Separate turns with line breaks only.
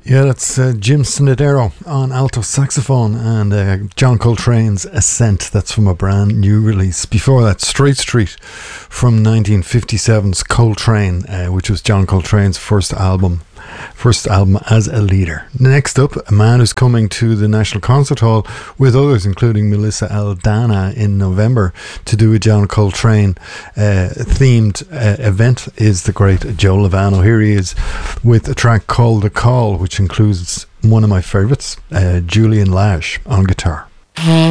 Yeah, that's Jim Snodero on alto saxophone, and John Coltrane's Ascent. That's from a brand new release. Before that, Straight Street from 1957's Coltrane, which was John Coltrane's first album as a leader. Next up, a man who's coming to the National Concert Hall with others, including Melissa Aldana in November, to do a John Coltrane themed event, is the great Joe Lovano. Here he is with a track called The Call, which includes one of my favourites, Julian Lash on guitar.